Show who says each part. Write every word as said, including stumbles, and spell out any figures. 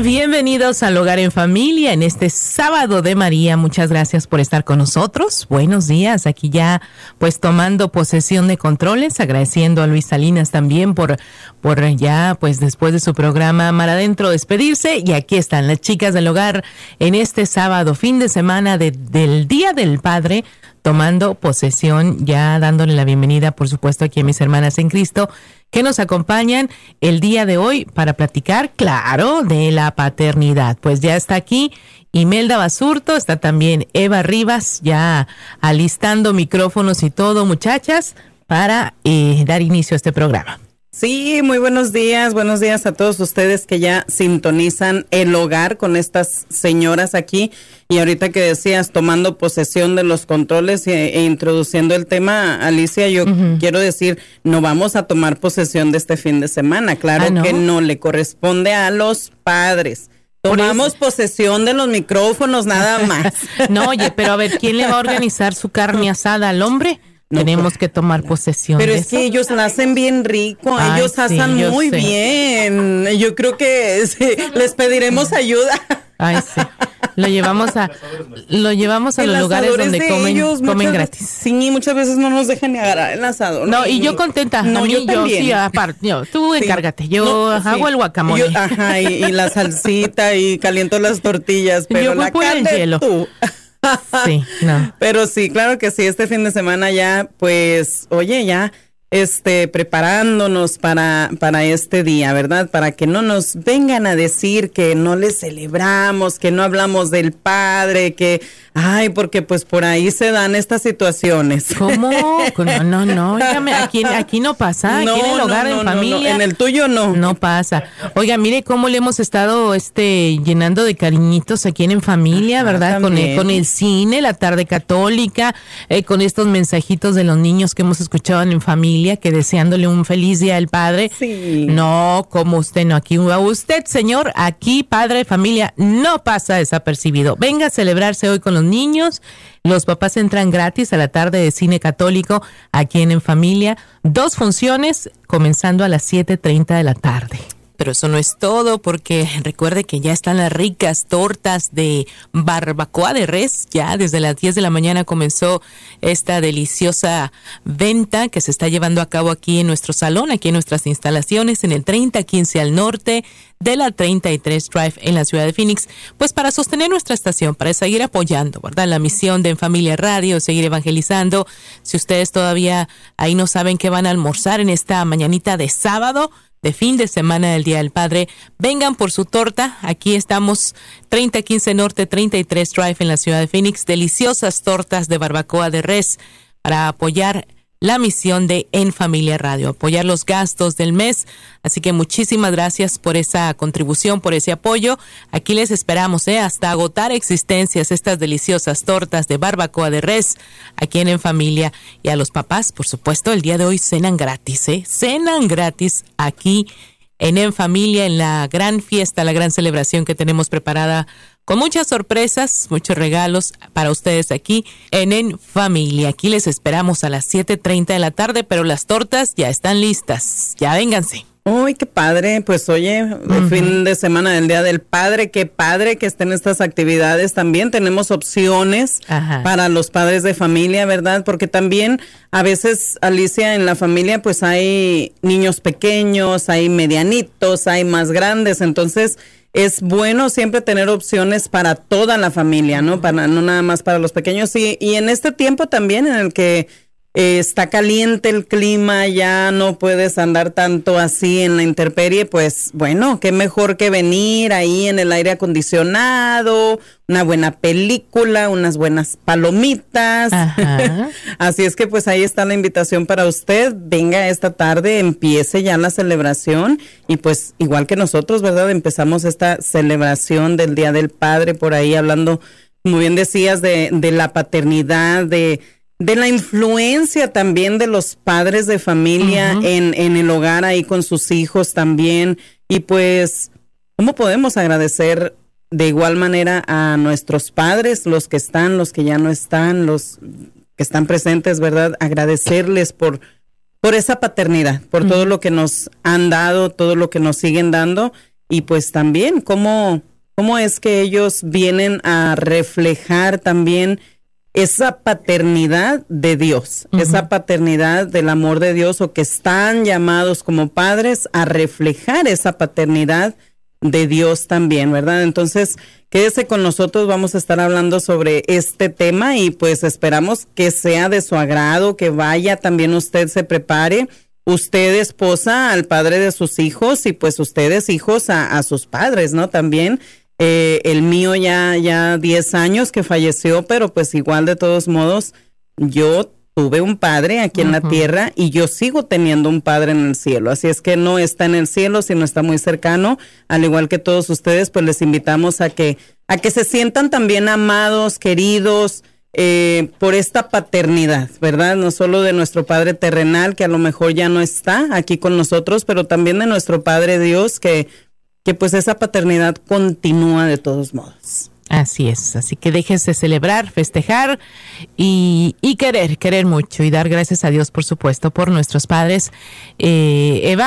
Speaker 1: Bienvenidos al Hogar en Familia en este sábado de María. Muchas gracias por estar con nosotros. Buenos días. Aquí ya pues tomando posesión de controles, agradeciendo a Luis Salinas también por, por ya pues después de su programa Mar Adentro despedirse. Y aquí están las chicas del hogar en este sábado, fin de semana de, del Día del Padre, tomando posesión, ya dándole la bienvenida, por supuesto, aquí a mis hermanas en Cristo, que nos acompañan el día de hoy para platicar, claro, de la paternidad. Pues ya está aquí Imelda Basurto, está también Eva Rivas, ya alistando micrófonos y todo, muchachas, para eh, dar inicio a este programa.
Speaker 2: Sí, muy buenos días, buenos días a todos ustedes que ya sintonizan el hogar con estas señoras aquí. Y ahorita que decías, tomando posesión de los controles e, e introduciendo el tema, Alicia, yo uh-huh. quiero decir, no vamos a tomar posesión de este fin de semana. Claro ah, ¿no? que no, le corresponde a los padres. Tomamos posesión de los micrófonos, nada más.
Speaker 1: No, oye, pero a ver, ¿quién le va a organizar su carne asada al hombre? No, Tenemos pues, que tomar posesión.
Speaker 2: Pero
Speaker 1: de
Speaker 2: es
Speaker 1: eso.
Speaker 2: que ellos la hacen bien rico,
Speaker 1: Ay,
Speaker 2: ellos
Speaker 1: sí,
Speaker 2: asan muy sé. bien. Yo creo que sí, les pediremos ayuda.
Speaker 1: Ay, sí. Lo llevamos a lo llevamos a los lugares donde comen
Speaker 2: ellos,
Speaker 1: comen
Speaker 2: muchas,
Speaker 1: gratis.
Speaker 2: Sí, muchas veces no nos dejan ni agarrar el asador.
Speaker 1: No,
Speaker 2: ni,
Speaker 1: y yo
Speaker 2: ni,
Speaker 1: contenta.
Speaker 2: No,
Speaker 1: a mí,
Speaker 2: yo,
Speaker 1: yo
Speaker 2: también.
Speaker 1: sí, aparte, yo, tú sí. encárgate. Yo no, hago sí. el guacamole.
Speaker 2: Yo, ajá, y, y la salsita y caliento las tortillas, pero
Speaker 1: yo
Speaker 2: la carne el hielo. Tú.
Speaker 1: Sí, no.
Speaker 2: Pero sí, claro que sí, este fin de semana ya, pues, oye, ya, este, preparándonos para, para este día, ¿verdad? Para que no nos vengan a decir que no le celebramos, que no hablamos del Padre, que, ay, porque pues por ahí se dan estas situaciones.
Speaker 1: ¿Cómo? No, no, no, Óigame, aquí, aquí no pasa,
Speaker 2: no,
Speaker 1: aquí en el hogar,
Speaker 2: no, no,
Speaker 1: en familia.
Speaker 2: No, no. En el tuyo no.
Speaker 1: No pasa. Oiga, mire cómo le hemos estado este llenando de cariñitos aquí en En Familia, Ajá, ¿verdad? Con el, con el cine, la tarde católica, eh, con estos mensajitos de los niños que hemos escuchado en En Familia, que deseándole un feliz día al padre.
Speaker 2: Sí.
Speaker 1: No, como usted no, aquí usted, señor, aquí padre de familia, no pasa desapercibido. Venga a celebrarse hoy con los niños. Los papás entran gratis a la tarde de cine católico aquí en En Familia. Dos funciones comenzando a las siete treinta de la tarde. Pero eso no es todo, porque recuerde que ya están las ricas tortas de barbacoa de res. Ya desde las diez de la mañana comenzó esta deliciosa venta que se está llevando a cabo aquí en nuestro salón, aquí en nuestras instalaciones, en el treinta quince al norte de la treinta y tres Drive en la ciudad de Phoenix, pues para sostener nuestra estación, para seguir apoyando, ¿verdad? La misión de En Familia Radio, seguir evangelizando. Si ustedes todavía ahí no saben qué van a almorzar en esta mañanita de sábado, de fin de semana del Día del Padre, vengan por su torta. Aquí estamos, treinta quince Norte, treinta y tres Drive en la ciudad de Phoenix. Deliciosas tortas de barbacoa de res para apoyar la misión de En Familia Radio, apoyar los gastos del mes. Así que muchísimas gracias por esa contribución, por ese apoyo. Aquí les esperamos, ¿eh? Hasta agotar existencias, estas deliciosas tortas de barbacoa de res aquí en En Familia. Y a los papás, por supuesto, el día de hoy cenan gratis, ¿eh? Cenan gratis aquí en En Familia, en la gran fiesta, la gran celebración que tenemos preparada con muchas sorpresas, muchos regalos para ustedes aquí en En Familia. Aquí les esperamos a las siete treinta de la tarde, pero las tortas ya están listas. Ya vénganse.
Speaker 2: Uy, qué padre, pues oye, uh-huh. fin de semana del Día del Padre, qué padre que estén estas actividades. También tenemos opciones Ajá. para los padres de familia, ¿verdad? Porque también a veces, Alicia, en la familia pues hay niños pequeños, hay medianitos, hay más grandes, entonces es bueno siempre tener opciones para toda la familia, ¿no? Para no nada más para los pequeños. Y, y en este tiempo también en el que eh, está caliente el clima, ya no puedes andar tanto así en la intemperie, pues bueno, qué mejor que venir ahí en el aire acondicionado, una buena película, unas buenas palomitas. Así es que pues ahí está la invitación para usted. Venga esta tarde, empiece ya la celebración y pues igual que nosotros, ¿verdad? Empezamos esta celebración del Día del Padre por ahí hablando, como bien decías, de, de la paternidad, de de la influencia también de los padres de familia uh-huh. en, en el hogar ahí con sus hijos también. Y pues, ¿cómo podemos agradecer de igual manera a nuestros padres, los que están, los que ya no están, los que están presentes, ¿verdad? Agradecerles por, por esa paternidad, por uh-huh. todo lo que nos han dado, todo lo que nos siguen dando. y pues también cómo, cómo es que ellos vienen a reflejar también esa paternidad de Dios, uh-huh. esa paternidad del amor de Dios, o que están llamados como padres a reflejar esa paternidad de Dios también, ¿verdad? Entonces, quédese con nosotros, vamos a estar hablando sobre este tema y pues esperamos que sea de su agrado, que vaya, también usted se prepare, usted esposa al padre de sus hijos y pues ustedes hijos a, a sus padres, ¿no? También. Eh, el mío ya, ya diez años que falleció, pero pues igual de todos modos, yo tuve un padre aquí en uh-huh. la tierra y yo sigo teniendo un padre en el cielo. Así es que no está en el cielo, sino está muy cercano, al igual que todos ustedes, pues les invitamos a que, a que se sientan también amados, queridos, eh, por esta paternidad, ¿verdad? No solo de nuestro Padre terrenal, que a lo mejor ya no está aquí con nosotros, pero también de nuestro Padre Dios, que que pues esa paternidad continúa de todos modos.
Speaker 1: Así es, así que déjense celebrar, festejar y, y querer, querer mucho y dar gracias a Dios, por supuesto, por nuestros padres. Eh, Eva.